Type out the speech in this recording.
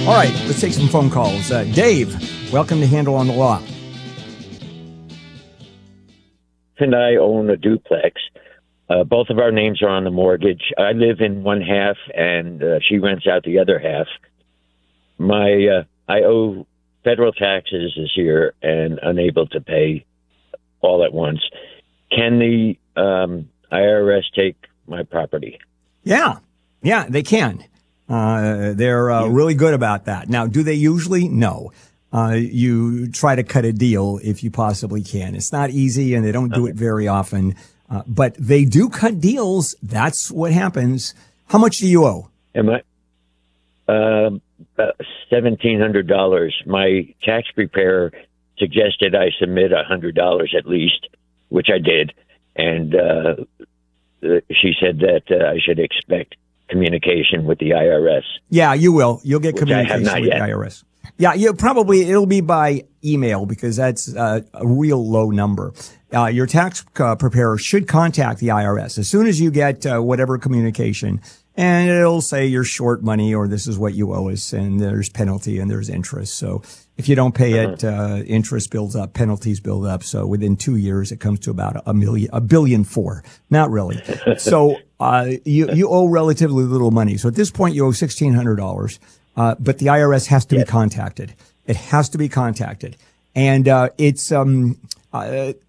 All right, let's take some phone calls. Dave, welcome to Handle on the Law. And I own a duplex. Both of our names are on the mortgage. I live in one half, and she rents out the other half. I owe federal taxes this year and unable to pay all at once. Can the IRS take my property? Yeah, they can. They're really good about that. Now, do they usually? No. You try to cut a deal if you possibly can. It's not easy, and they don't do it very often. But they do cut deals. That's what happens. How much do you owe? Am I? $1,700. My tax preparer suggested I submit $100 at least, which I did. And she said that I should expect communication with the IRS. Yeah, you will. You'll get communication with yet. the IRS. Yeah, it'll be by email because that's a real low number. Your tax preparer should contact the IRS as soon as you get whatever communication, and it'll say you're short money or this is what you owe us, and there's penalty and there's interest. So if you don't pay it, interest builds up, penalties build up. So within 2 years, it comes to about $1.4 billion. Not really. So you owe relatively little money. So at this point, you owe $1,600. But the IRS has to be contacted. It has to be contacted. And it's